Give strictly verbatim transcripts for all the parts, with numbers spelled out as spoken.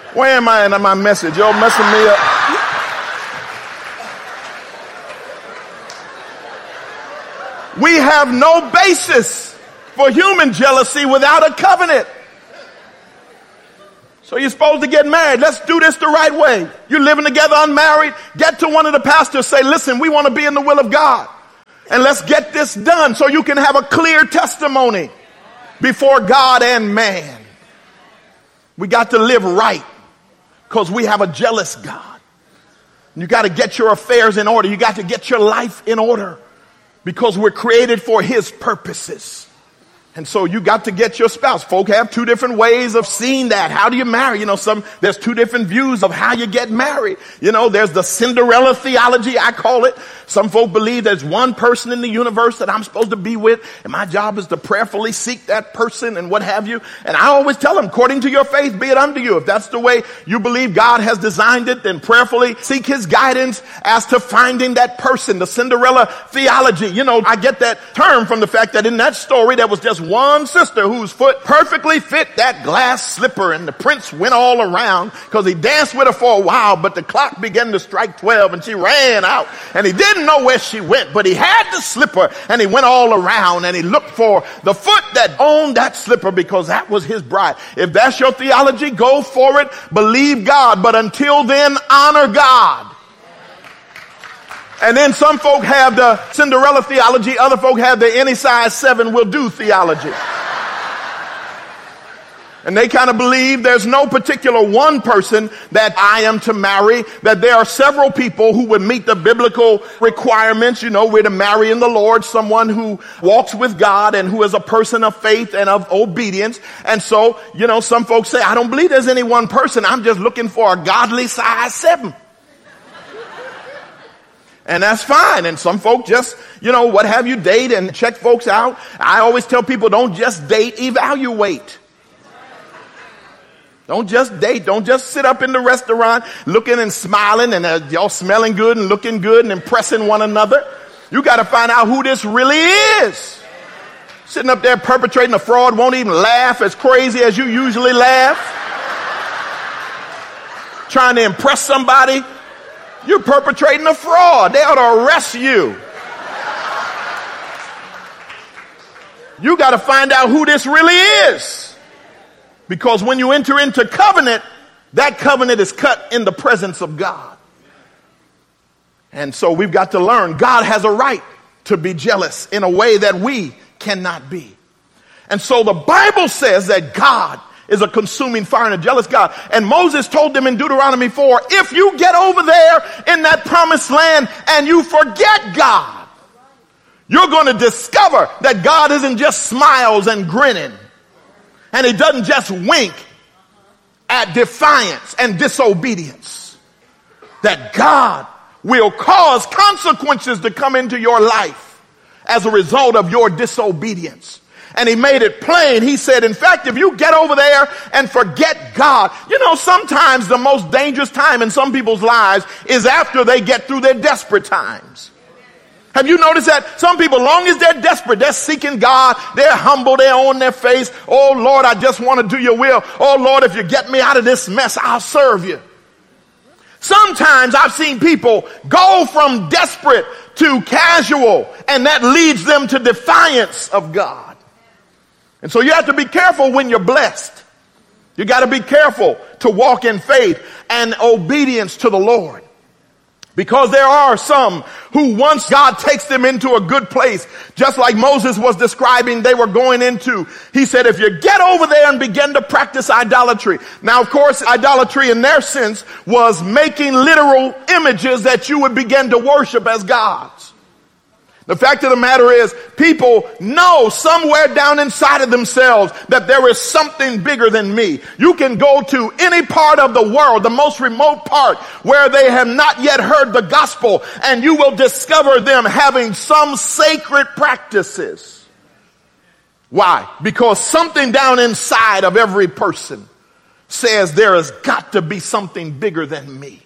Where am I in my message? Y'all messing me up. We have no basis for human jealousy without a covenant. So you're supposed to get married. Let's do this the right way. You're living together unmarried. Get to one of the pastors, say, listen, we want to be in the will of God. And let's get this done so you can have a clear testimony before God and man. We got to live right because we have a jealous God. You got to get your affairs in order. You got to get your life in order because we're created for his purposes. And so you got to get your spouse. Folk have two different ways of seeing that. How do you marry? You know, some, there's two different views of how you get married. You know, there's the Cinderella theology, I call it. Some folk believe there's one person in the universe that I'm supposed to be with, and my job is to prayerfully seek that person and what have you. And I always tell them, according to your faith, be it unto you. If that's the way you believe God has designed it, then prayerfully seek his guidance as to finding that person, the Cinderella theology. You know, I get that term from the fact that in that story, there was just one sister whose foot perfectly fit that glass slipper, and the prince went all around because he danced with her for a while, but the clock began to strike twelve and she ran out, and he didn't know where she went, but he had the slipper, and he went all around and he looked for the foot that owned that slipper because that was his bride. If that's your theology, go for it. Believe God, but until then, honor God. And then some folk have the Cinderella theology. Other folk have the any size seven will do theology. And they kind of believe there's no particular one person that I am to marry, that there are several people who would meet the biblical requirements. You know, we're to marry in the Lord someone who walks with God and who is a person of faith and of obedience. And so, you know, some folks say, I don't believe there's any one person. I'm just looking for a godly size seven. And that's fine. And some folk just, you know, what have you, date and check folks out. I always tell people, don't just date, evaluate. Don't just date. Don't just sit up in the restaurant looking and smiling and uh, y'all smelling good and looking good and impressing one another. You got to find out who this really is. Sitting up there perpetrating a fraud, won't even laugh as crazy as you usually laugh. Trying to impress somebody. You're perpetrating a fraud. They ought to arrest you. You got to find out who this really is. Because when you enter into covenant, that covenant is cut in the presence of God. And so we've got to learn God has a right to be jealous in a way that we cannot be. And so the Bible says that God is a consuming fire and a jealous God. And Moses told them in Deuteronomy four, if you get over there in that promised land and you forget God, you're going to discover that God isn't just smiles and grinning. And he doesn't just wink at defiance and disobedience. That God will cause consequences to come into your life as a result of your disobedience. And he made it plain. He said, in fact, if you get over there and forget God, you know, sometimes the most dangerous time in some people's lives is after they get through their desperate times. Have you noticed that some people, long as they're desperate, they're seeking God, they're humble, they're on their face. Oh, Lord, I just want to do your will. Oh, Lord, if you get me out of this mess, I'll serve you. Sometimes I've seen people go from desperate to casual, and that leads them to defiance of God. And so you have to be careful when you're blessed. You got to be careful to walk in faith and obedience to the Lord. Because there are some who once God takes them into a good place, just like Moses was describing they were going into, he said, if you get over there and begin to practice idolatry. Now, of course, idolatry in their sense was making literal images that you would begin to worship as gods. The fact of the matter is, people know somewhere down inside of themselves that there is something bigger than me. You can go to any part of the world, the most remote part, where they have not yet heard the gospel, and you will discover them having some sacred practices. Why? Because something down inside of every person says there has got to be something bigger than me.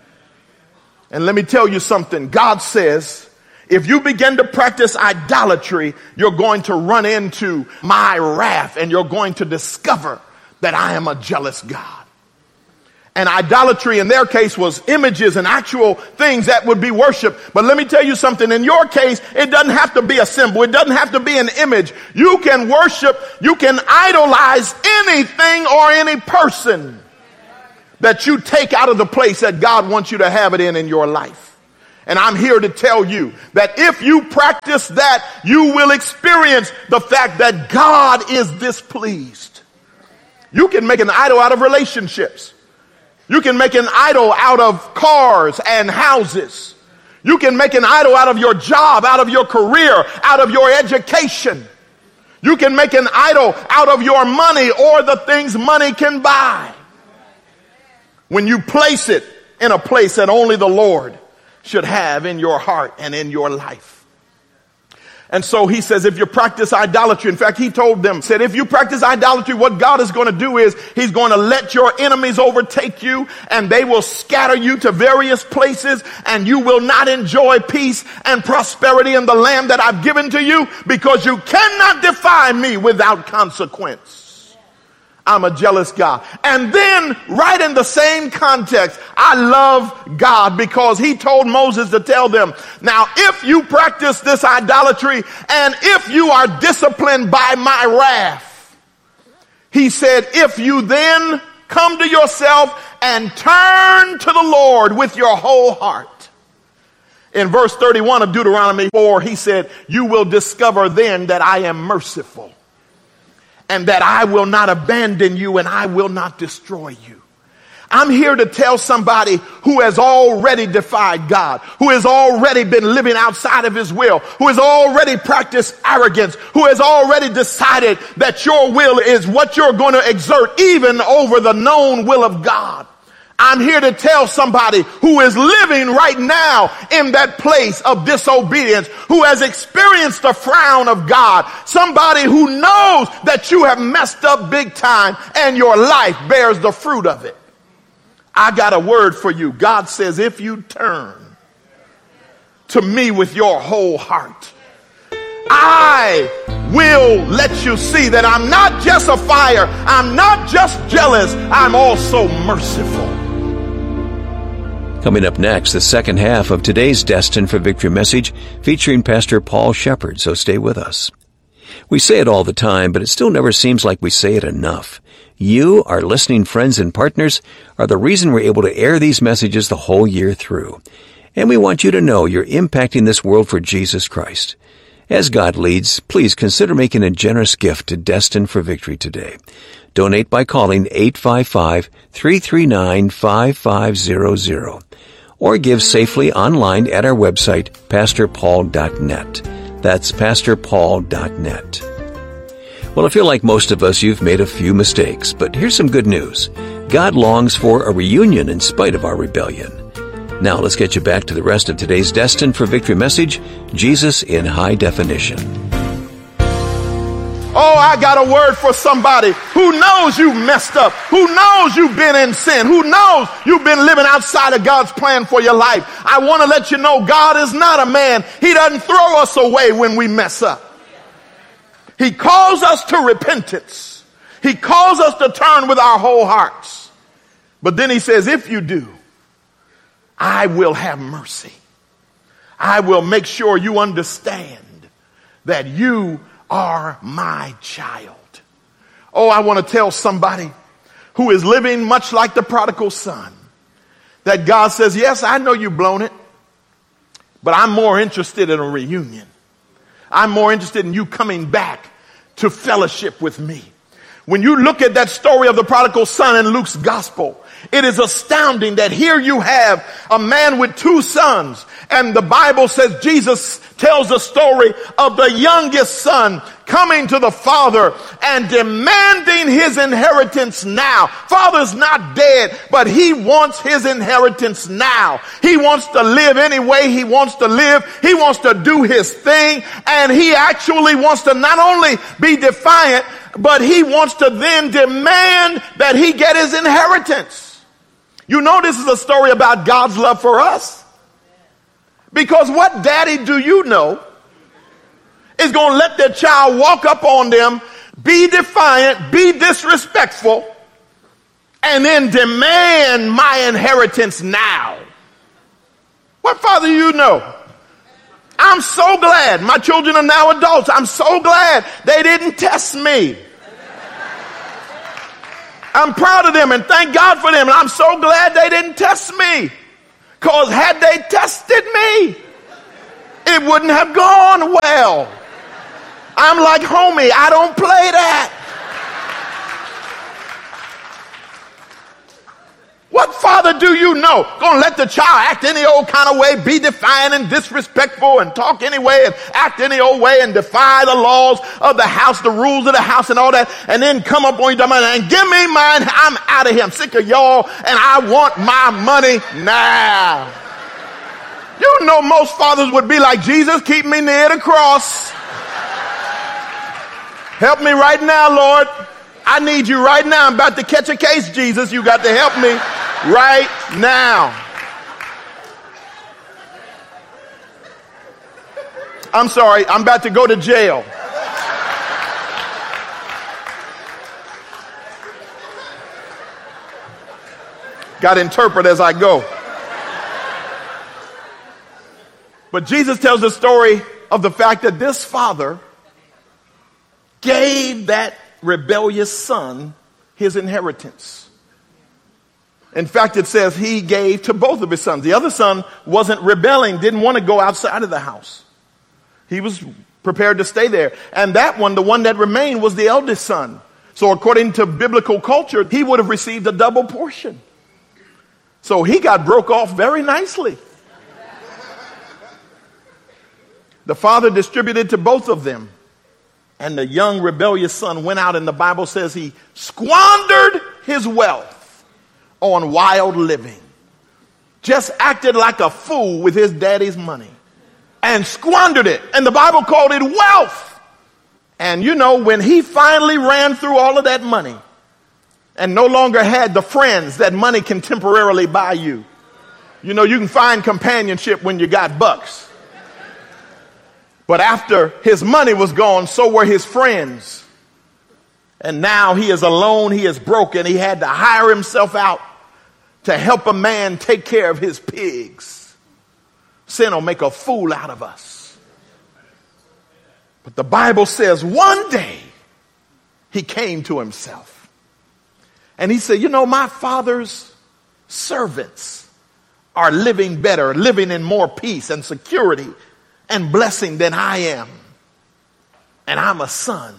And let me tell you something. God says, if you begin to practice idolatry, you're going to run into my wrath and you're going to discover that I am a jealous God. And idolatry in their case was images and actual things that would be worshiped. But let me tell you something. In your case, it doesn't have to be a symbol. It doesn't have to be an image. You can worship, you can idolize anything or any person that you take out of the place that God wants you to have it in in your life. And I'm here to tell you that if you practice that, you will experience the fact that God is displeased. You can make an idol out of relationships. You can make an idol out of cars and houses. You can make an idol out of your job, out of your career, out of your education. You can make an idol out of your money or the things money can buy. When you place it in a place that only the Lord should have in your heart and in your life. And so he says, if you practice idolatry, in fact, he told them, said, if you practice idolatry, what God is going to do is he's going to let your enemies overtake you and they will scatter you to various places and you will not enjoy peace and prosperity in the land that I've given to you because you cannot defy me without consequence. I'm a jealous God. And then right in the same context, I love God because he told Moses to tell them, now if you practice this idolatry and if you are disciplined by my wrath, he said, if you then come to yourself and turn to the Lord with your whole heart. In verse thirty-one of Deuteronomy four, he said, you will discover then that I am merciful. And that I will not abandon you and I will not destroy you. I'm here to tell somebody who has already defied God, who has already been living outside of his will, who has already practiced arrogance, who has already decided that your will is what you're going to exert even over the known will of God. I'm here to tell somebody who is living right now in that place of disobedience, who has experienced the frown of God, somebody who knows that you have messed up big time and your life bears the fruit of it. I got a word for you. God says, if you turn to me with your whole heart, I will let you see that I'm not just a fire. I'm not just jealous. I'm also merciful. Coming up next, the second half of today's Destined for Victory message featuring Pastor Paul Shepherd, so stay with us. We say it all the time, but it still never seems like we say it enough. You, our listening friends and partners, are the reason we're able to air these messages the whole year through. And we want you to know you're impacting this world for Jesus Christ. As God leads, please consider making a generous gift to Destined for Victory today. Donate by calling eight five five, three three nine, five five zero zero or give safely online at our website, pastor paul dot net. That's pastor paul dot net. Well, I feel like most of us, you've made a few mistakes, but here's some good news. God longs for a reunion in spite of our rebellion. Now let's get you back to the rest of today's Destined for Victory message, Jesus in High Definition. Oh, I got a word for somebody who knows you messed up, who knows you've been in sin, who knows you've been living outside of God's plan for your life. I want to let you know God is not a man. He doesn't throw us away when we mess up. He calls us to repentance. He calls us to turn with our whole hearts. But then he says, if you do, I will have mercy. I will make sure you understand that you are my child. Oh, I want to tell somebody who is living much like the prodigal son that God says, yes, I know you've blown it, but I'm more interested in a reunion. I'm more interested in you coming back to fellowship with me. When you look at that story of the prodigal son in Luke's gospel, it is astounding that here you have a man with two sons, and the Bible says Jesus tells the story of the youngest son coming to the father and demanding his inheritance now. Father's not dead, but he wants his inheritance now. He wants to live any way he wants to live. He wants to do his thing, and he actually wants to not only be defiant, but he wants to then demand that he get his inheritance. You know, this is a story about God's love for us. Because what daddy do you know is going to let their child walk up on them, be defiant, be disrespectful, and then demand my inheritance now. What father do you know? I'm so glad my children are now adults. I'm so glad they didn't test me. I'm proud of them and thank God for them. And I'm so glad they didn't test me. Because had they tested me, it wouldn't have gone well. I'm like, homie, I don't play that. What father do you know gonna let the child act any old kind of way, be defiant and disrespectful and talk anyway and act any old way and defy the laws of the house, the rules of the house and all that, and then come up on you and give me mine? I'm out of here. I'm sick of y'all and I want my money now. You know most fathers would be like, Jesus, keep me near the cross. Help me right now, Lord. I need you right now. I'm about to catch a case, Jesus. You got to help me right now. I'm sorry. I'm about to go to jail. Got to interpret as I go. But Jesus tells the story of the fact that this father gave that rebellious son his inheritance. In fact, it says he gave to both of his sons. The other son wasn't rebelling, didn't want to go outside of the house. He was prepared to stay there. And that one, the one that remained, was the eldest son. So according to biblical culture, he would have received a double portion. So he got broke off very nicely. The father distributed to both of them. And the young rebellious son went out, and the Bible says he squandered his wealth on wild living. Just acted like a fool with his daddy's money and squandered it. And the Bible called it wealth. And you know, when he finally ran through all of that money and no longer had the friends that money can temporarily buy you. You know, you can find companionship when you got bucks. But after his money was gone, so were his friends. And now he is alone, he is broken. He had to hire himself out to help a man take care of his pigs. Sin will make a fool out of us. But the Bible says one day he came to himself. And he said, you know, my father's servants are living better, living in more peace and security and blessing than I am. And I'm a son.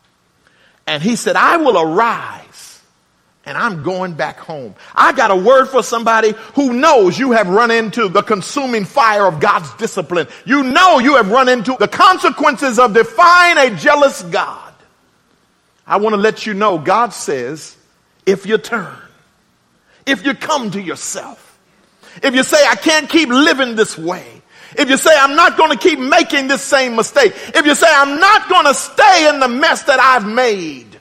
And he said, I will arise and I'm going back home. I got a word for somebody who knows you have run into the consuming fire of God's discipline. You know you have run into the consequences of defying a jealous God. I want to let you know, God says, if you turn, if you come to yourself, if you say, I can't keep living this way, if you say, I'm not going to keep making this same mistake. If you say, I'm not going to stay in the mess that I've made.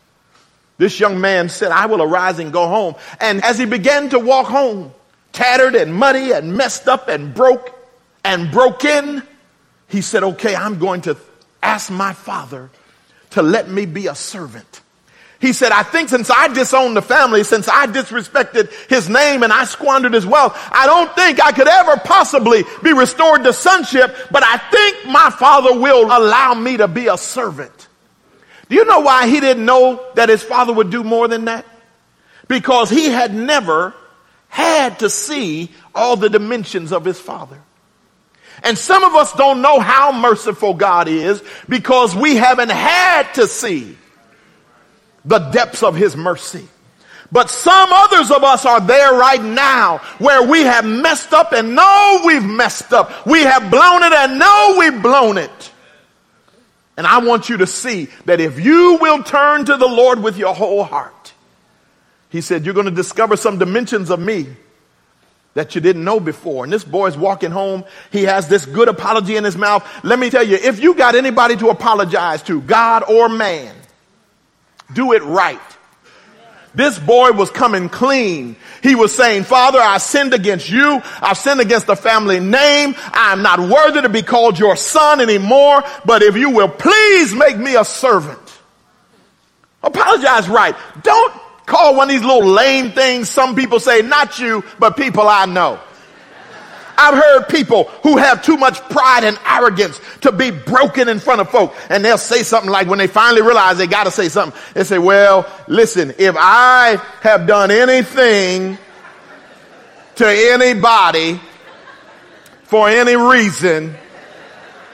This young man said, I will arise and go home. And as he began to walk home, tattered and muddy and messed up and broke and broken, he said, okay, I'm going to ask my father to let me be a servant. He said, I think since I disowned the family, since I disrespected his name and I squandered his wealth, I don't think I could ever possibly be restored to sonship, but I think my father will allow me to be a servant. Do you know why he didn't know that his father would do more than that? Because he had never had to see all the dimensions of his father. And some of us don't know how merciful God is because we haven't had to see the depths of his mercy. But some others of us are there right now where we have messed up and know we've messed up. We have blown it and know we've blown it. And I want you to see that if you will turn to the Lord with your whole heart, he said, you're going to discover some dimensions of me that you didn't know before. And this boy's walking home. He has this good apology in his mouth. Let me tell you, if you got anybody to apologize to, God or man, do it right. This boy was coming clean. He was saying, Father, I sinned against you. I've sinned against the family name. I'm not worthy to be called your son anymore. But if you will please make me a servant. Apologize right. Don't Call one of these little lame things. Some people say, not you, but people I know. I've heard people who have too much pride and arrogance to be broken in front of folk. And they'll say something like, when they finally realize they got to say something, they say, well, listen, if I have done anything to anybody for any reason,